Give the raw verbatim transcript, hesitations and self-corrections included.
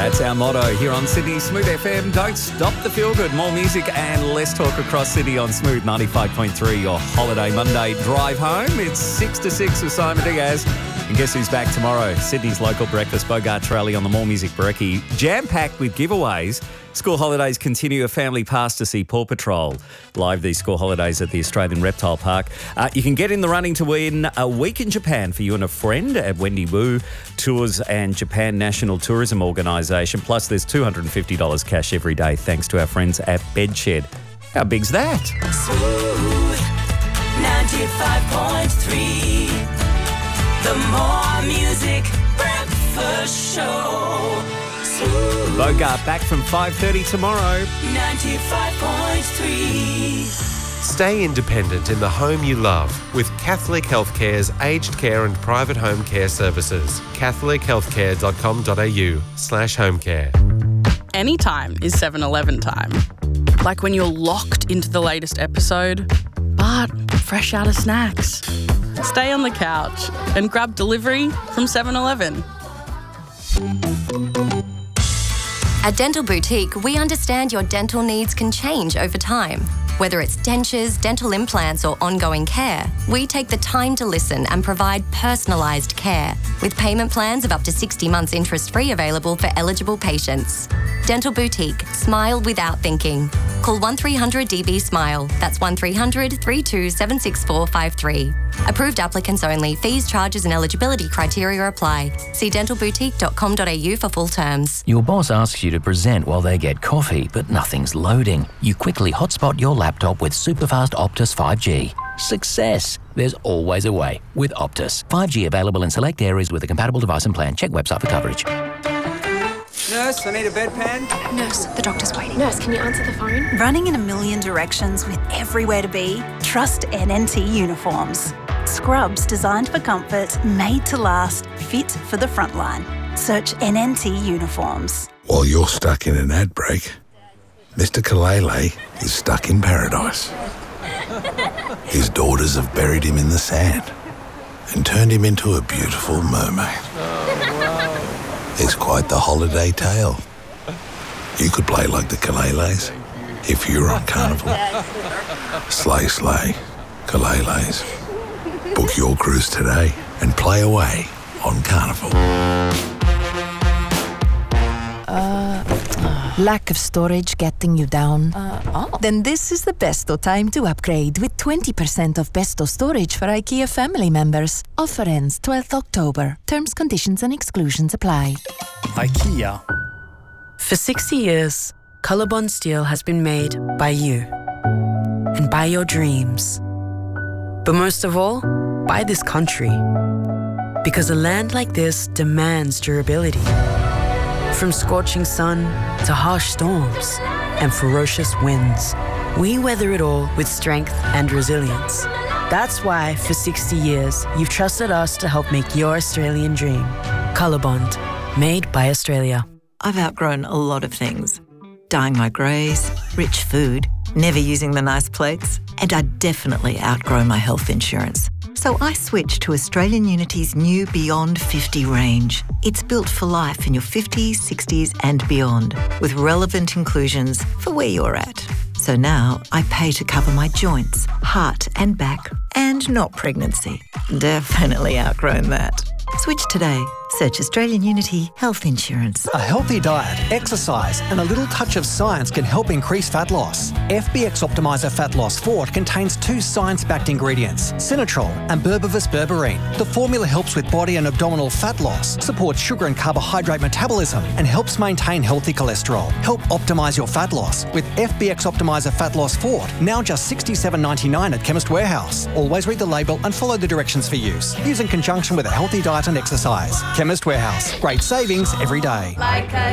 That's our motto here on Sydney Smooth F M. Don't stop the feel-good. More music and less talk across Sydney on Smooth ninety-five point three, your holiday Monday drive home. It's six to six with Simon Diaz. And guess who's back tomorrow? Sydney's local breakfast, Bogart Trally on the More Music Brekkie. Jam-packed with giveaways. School holidays continue. A family pass to see Paw Patrol live these school holidays at the Australian Reptile Park. Uh, you can get in the running to win a week in Japan for you and a friend at Wendy Wu Tours and Japan National Tourism Organisation. Plus, there's two hundred fifty dollars cash every day thanks to our friends at Bedshed. How big's that? Smooth ninety-five point three, the More Music Breakfast Show. Smooth Bogart back from five thirty tomorrow. ninety-five point three. Stay independent in the home you love with Catholic Healthcare's aged care and private home care services. catholic healthcare dot com dot a u slash home care. Anytime is seven eleven time. Like when you're locked into the latest episode, but fresh out of snacks. Stay on the couch and grab delivery from seven eleven. At Dental Boutique, we understand your dental needs can change over time. Whether it's dentures, dental implants, or ongoing care, we take the time to listen and provide personalised care, with payment plans of up to sixty months interest-free available for eligible patients. Dental Boutique. Smile without thinking. Call one three hundred D B SMILE. That's one three hundred, three two seven six four five three. Approved applicants only. Fees, charges and eligibility criteria apply. See dental boutique dot com dot a u for full terms. Your boss asks you to present while they get coffee, but nothing's loading. You quickly hotspot your laptop with superfast Optus five G. Success! There's always a way with Optus. five G available in select areas with a compatible device and plan. Check website for coverage. Nurse, I need a bedpan. Nurse, the doctor's waiting. Nurse, can you answer the phone? Running in a million directions with everywhere to be? Trust N N T Uniforms. Scrubs designed for comfort, made to last, fit for the front line. Search N N T Uniforms. While you're stuck in an ad break, Mister Kalele is stuck in paradise. His daughters have buried him in the sand and turned him into a beautiful mermaid. It's quite the holiday tale. You could play like the Kaleles if you were on Carnival. Slay, slay, Kaleles. Book your cruise today and play away on Carnival. Lack of storage getting you down? Uh, oh. Then this is the besto time to upgrade with twenty percent off besto storage for IKEA family members. Offer ends twelfth October. Terms, conditions and exclusions apply. IKEA. For sixty years, Colorbond Steel has been made by you and by your dreams. But most of all, by this country. Because a land like this demands durability. From scorching sun to harsh storms and ferocious winds, we weather it all with strength and resilience. That's why, for sixty years, you've trusted us to help make your Australian dream. Colorbond, made by Australia. I've outgrown a lot of things. Dyeing my greys, rich food, never using the nice plates, and I definitely outgrown my health insurance. So I switched to Australian Unity's new Beyond fifty range. It's built for life in your fifties, sixties and beyond, with relevant inclusions for where you're at. So now I pay to cover my joints, heart and back, and not pregnancy. Definitely outgrown that. Switch today. Search Australian Unity Health Insurance. A healthy diet, exercise, and a little touch of science can help increase fat loss. F B X Optimizer Fat Loss Forte contains two science-backed ingredients, Sinatrol and Berberis berberine. The formula helps with body and abdominal fat loss, supports sugar and carbohydrate metabolism, and helps maintain healthy cholesterol. Help optimise your fat loss with F B X Optimizer Fat Loss Forte, now just sixty-seven ninety-nine at Chemist Warehouse. Always read the label and follow the directions for use. Use in conjunction with a healthy diet and exercise. Chemist Warehouse. Great savings every day. Like a